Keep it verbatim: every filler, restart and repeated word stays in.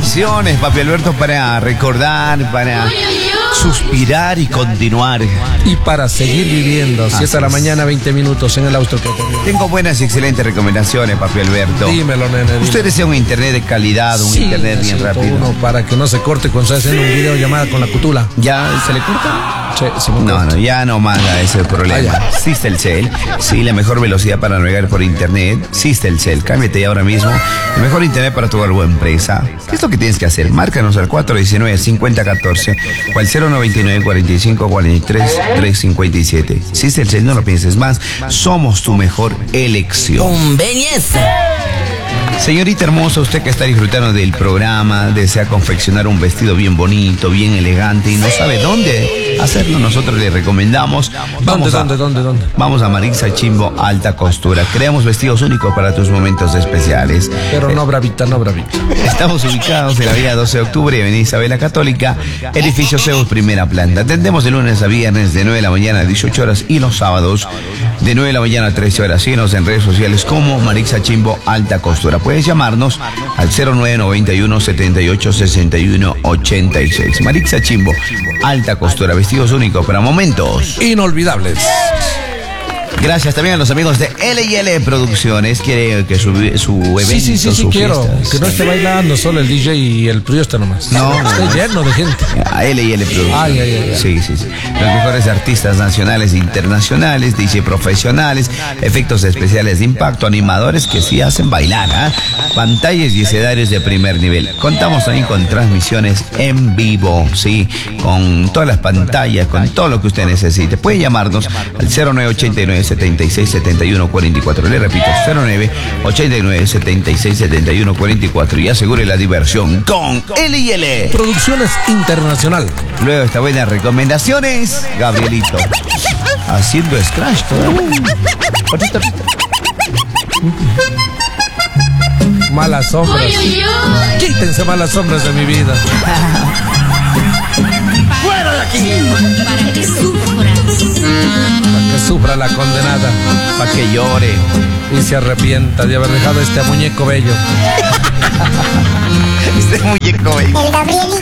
canciones, Papi Alberto, para recordar, para suspirar y continuar. Y para seguir viviendo. siete de la mañana, veinte minutos en el auto que tengo. Tengo buenas y excelentes recomendaciones, Papi Alberto. Dímelo, nene. Dímelo. Usted desea un internet de calidad, un sí, internet bien rápido. Uno para que no se corte cuando está haciendo un video llamada con la cutula. ¿Ya se le corta? Sí, sí me No, corta. no, ya no manda ese problema. Ah, Systelcel, sí, la mejor velocidad para navegar por internet. Systelcel, cámbiate ahora mismo. El mejor internet para tu o empresa. ¿Qué es lo que tienes que hacer? Márcanos al cuatro uno nueve, cinco cero uno cuatro o al cero nueve nueve, cuarenta y cinco, cuarenta y tres, trescientos cincuenta y siete. Systelcel, no lo pienses más. Somos tu mejor elección. ¡Con belleza! Señorita hermosa, usted que está disfrutando del programa, desea confeccionar un vestido bien bonito, bien elegante y no sabe dónde hacerlo, nosotros le recomendamos. ¿Dónde, dónde, dónde, dónde? Vamos a Marixa Chimbo Alta Costura. Creamos vestidos únicos para tus momentos especiales. Pero no bravita, no bravita. Estamos ubicados en la avenida doce de octubre, avenida Isabel la Católica, edificio Zeus, primera planta. Atendemos de lunes a viernes de nueve de la mañana a dieciocho horas y los sábados de nueve de la mañana a trece horas. Síguenos en redes sociales como Marixa Chimbo Alta Costura. Puedes llamarnos al cero nueve nueve uno, setenta y ocho, sesenta y uno, ochenta y seis. Marixa Chimbo Alta Costura, vestidos únicos para momentos inolvidables. Gracias también a los amigos de L y L Producciones. Quiere que su, su evento, Sí, sí, sí, sí, su quiero. fiesta, Que no esté bailando solo el D J y el Priesta nomás. No, Está no. lleno de gente. A L y L Producciones. Ay, ay, ay, ay. Sí, sí, sí. Los mejores artistas nacionales e internacionales, D J profesionales, efectos especiales de impacto, animadores que sí hacen bailar, ¿ah? Pantallas y escenarios de primer nivel. Contamos también con transmisiones en vivo, sí, con todas las pantallas, con todo lo que usted necesite. Puede llamarnos al cero nueve ochenta y nueve, setenta y seis, setenta y uno, cuarenta y cuatro. Le repito, cero nueve ochenta y nueve, setenta y seis, setenta y uno, cuarenta y cuatro y asegure la diversión con L y L Producciones Internacional. Luego de estas buenas recomendaciones, Gabrielito haciendo scratch todavía. Patita, patita. Malas sombras. Quítense malas sombras de mi vida. ¡Fuera de aquí! Para que sufras. Para que sufra la condenada. Para que llore Y se arrepienta de haber dejado este muñeco bello. este muñeco bello. El Gabrielito.